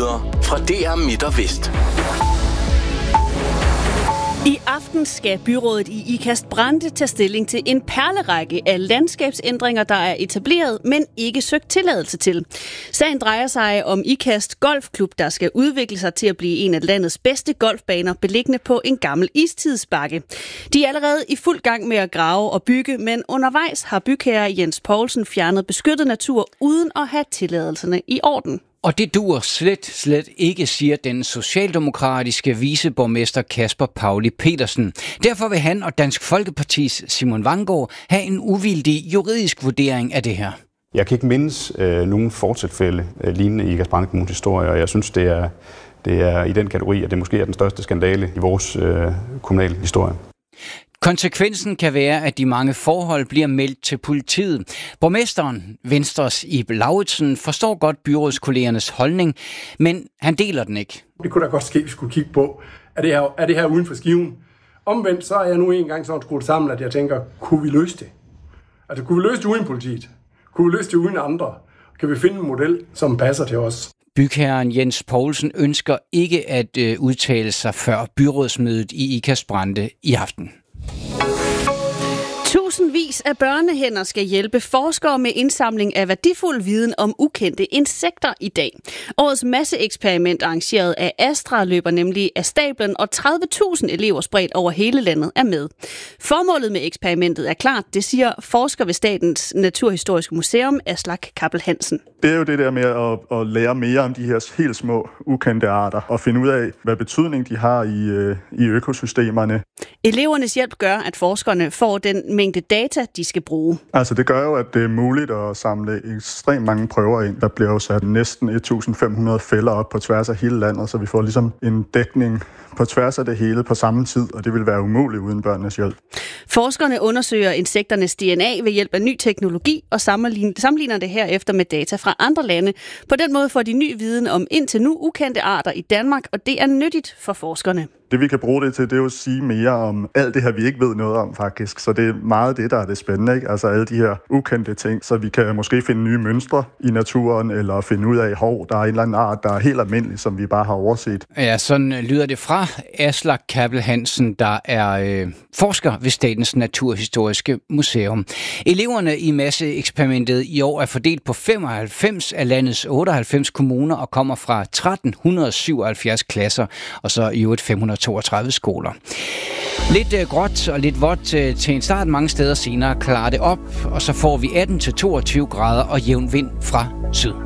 nyheder fra DR Midt og Vest. I aften skal byrådet i Ikast-Brande tage stilling til en perlerække af landskabsændringer, der er etableret, men ikke søgt tilladelse til. Sagen drejer sig om Ikast Golfklub, der skal udvikle sig til at blive en af landets bedste golfbaner, beliggende på en gammel istidsbakke. De er allerede i fuld gang med at grave og bygge, men undervejs har bygherre Jens Poulsen fjernet beskyttet natur uden at have tilladelserne i orden. Og det duer slet ikke, siger den socialdemokratiske viceborgmester Kasper Pauli Petersen. Derfor vil han og Dansk Folkepartis Simon Vanggaard have en uvildig juridisk vurdering af det her. Jeg kan ikke mindes nogen fortilfælde lignende i Ikast-Brande Kommunes historie, og jeg synes, det er i den kategori, at det måske er den største skandale i vores kommunale historie. Konsekvensen kan være, at de mange forhold bliver meldt til politiet. Borgmesteren, Venstres Ib Lauritsen, forstår godt byrådskollegernes holdning, men han deler den ikke. Det kunne da godt ske, at vi skulle kigge på, er det her uden for skiven? Omvendt så er jeg nu engang sådan skruet sammen, at jeg tænker, kunne vi løse det? Altså kunne vi løse det uden politiet? Kunne vi løse det uden andre? Kan vi finde en model, som passer til os? Bygherren Jens Poulsen ønsker ikke at udtale sig før byrådsmødet i Ikast-Brande i aften. Tusindvis af børnehænder skal hjælpe forskere med indsamling af værdifuld viden om ukendte insekter i dag. Årets masseeksperiment arrangeret af Astra løber nemlig af stablen, og 30.000 elever spredt over hele landet er med. Formålet med eksperimentet er klart, det siger forsker ved Statens Naturhistoriske Museum, Aslak Kappel-Hansen. Det er jo det der med at lære mere om de her helt små, ukendte arter, og finde ud af, hvad betydning de har i økosystemerne. Elevernes hjælp gør, at forskerne får den mængde data, de skal bruge. Altså det gør jo, at det er muligt at samle ekstremt mange prøver ind. Der bliver jo sat næsten 1.500 fælder op på tværs af hele landet, så vi får ligesom en dækning på tværs af det hele på samme tid, og det vil være umuligt uden børnenes hjælp. Forskerne undersøger insekternes DNA ved hjælp af ny teknologi og sammenligner det herefter med data fra andre lande. På den måde får de ny viden om indtil nu ukendte arter i Danmark, og det er nyttigt for forskerne. Det vi kan bruge det til, det er jo at sige mere om alt det her, vi ikke ved noget om faktisk. Så det er meget det, der er det spændende, ikke? Altså alle de her ukendte ting, så vi kan måske finde nye mønstre i naturen, eller finde ud af, der er en eller anden art, der er helt almindelig, som vi bare har overset. Ja, sådan lyder det fra Aslak Kappel-Hansen, der er forsker ved Statens Naturhistoriske Museum. Eleverne i masseeksperimentet i år er fordelt på 95 af landets 98 kommuner og kommer fra 1377 klasser, og så i øvrigt 532 skoler. Lidt gråt og lidt vådt til en start, mange steder senere klarer det op, og så får vi 18-22 grader og jævn vind fra syd.